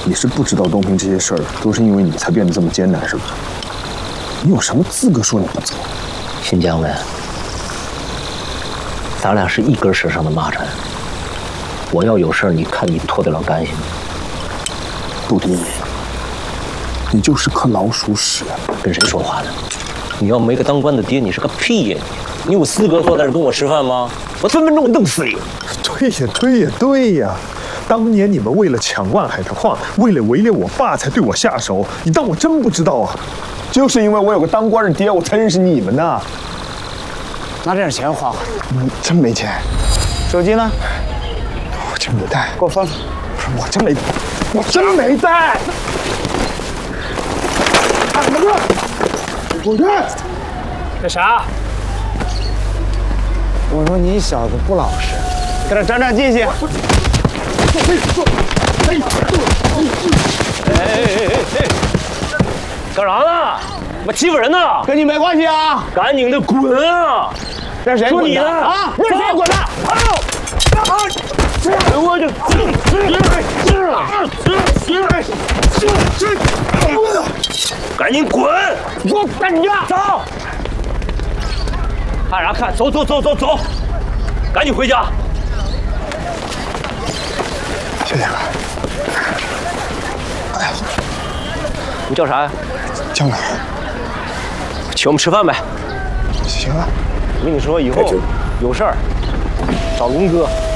你是不知道东平这些事儿，都是因为你才变得这么艰难，是不是？你有什么资格说你不走？ 新疆的，咱俩是一根绳上的蚂蚱。我要有事儿，你看你脱得了干系吗？ 杜迪，你就是颗老鼠屎。 跟谁说话呢？你要没个当官的爹，你是个屁呀！你有资格坐在这跟我吃饭吗？我分分钟弄死你！ 对呀！当年你们为了抢万海的矿，为了围猎我爸才对我下手，你当我真不知道啊？就是因为我有个当官的爹，我才认识你们的。 拿这点钱花花。 真没钱。 手机呢？ 我真没带。 给我放。 不是，我真没带。滚开！ 干啥？我说你小子不老实，在这长长记性。 干啥呢？我欺负人呢？ 跟你没关系啊！ 赶紧的滚啊！ 让谁滚的啊？让谁滚的？ 我就赶紧滚！ 你给我赶紧走！ 看啥看？走！赶紧回家！ 谢谢了。哎呀， 你叫啥呀？ 江南。 请我们吃饭呗。 行啊。 我跟你说，以后有事儿找龙哥。